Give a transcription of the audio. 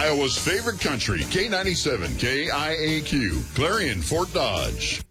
Iowa's favorite country, K97 KIAQ, Clarion, Fort Dodge.